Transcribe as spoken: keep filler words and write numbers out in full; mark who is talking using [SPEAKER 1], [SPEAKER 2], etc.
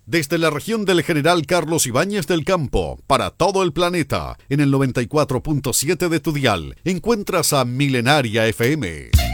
[SPEAKER 1] Desde la región del General Carlos Ibáñez del Campo, para todo el planeta, en el noventa y cuatro punto siete de tu dial, encuentras a Milenaria F M.